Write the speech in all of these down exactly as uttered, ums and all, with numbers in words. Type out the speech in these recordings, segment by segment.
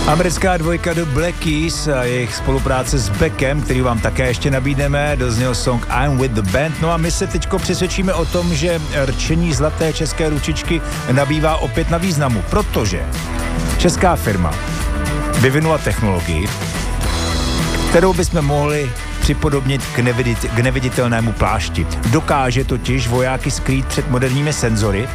Americká dvojka The Black Keys a jejich spolupráce s Beckem, který vám také ještě nabídneme, dozněl song I'm with the band. No a my se teďko přesvědčíme o tom, že rčení zlaté české ručičky nabývá opět na významu, protože česká firma vyvinula technologii, kterou bychom mohli připodobnit k, nevidit, k neviditelnému plášti. Dokáže totiž vojáky skrýt před moderními senzory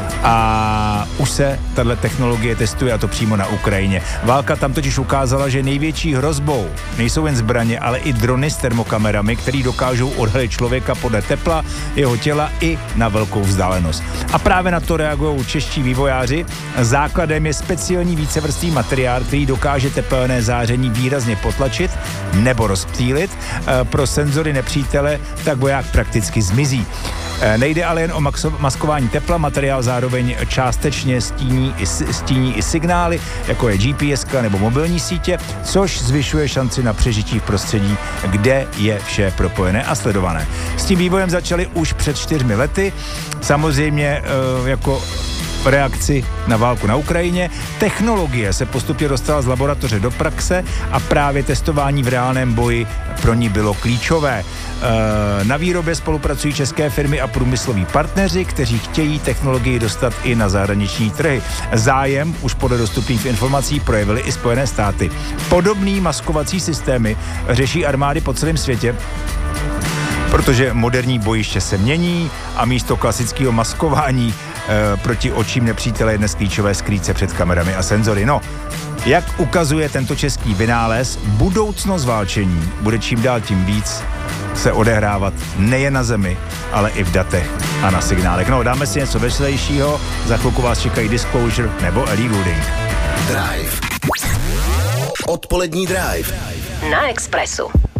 a už se tato technologie testuje, a to přímo na Ukrajině. Válka tam totiž ukázala, že největší hrozbou nejsou jen zbraně, ale i drony s termokamerami, který dokážou odhalit člověka podle tepla jeho těla i na velkou vzdálenost. A právě na to reagují čeští vývojáři. Základem je speciální vícevrstvý materiál, který dokáže tepelné záření výrazně potlačit nebo rozptýlit. Pro senzory nepřítele tak voják prakticky zmizí. Nejde ale jen o maskování tepla, materiál zároveň částečně stíní i, stíní i signály, jako je G P S ka nebo mobilní sítě, což zvyšuje šanci na přežití v prostředí, kde je vše propojené a sledované. S tím vývojem začali už před čtyřmi lety, samozřejmě jako reakci na válku na Ukrajině. Technologie se postupně dostala z laboratoře do praxe a právě testování v reálném boji pro ní bylo klíčové. Na výrobě spolupracují české firmy a průmysloví partneři, kteří chtějí technologii dostat i na zahraniční trhy. Zájem už podle dostupných informací projevily i Spojené státy. Podobný maskovací systémy řeší armády po celém světě, protože moderní bojiště se mění a místo klasického maskování e, proti očím nepřítele je dnes klíčové skrýt se před kamerami a senzory. No, jak ukazuje tento český vynález, budoucnost válčení bude čím dál tím víc se odehrávat nejen na zemi, ale i v datech a na signálech. No, dáme si něco veselějšího, za chvilku vás čekají Disclosure nebo Ellie Goulding. Drive. Odpolední Drive. Na Expressu.